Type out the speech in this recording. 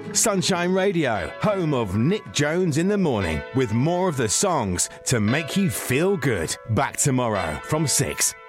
Sunshine Radio, home of Nick Jones in the morning, with more of the songs to make you feel good. Back tomorrow from 6.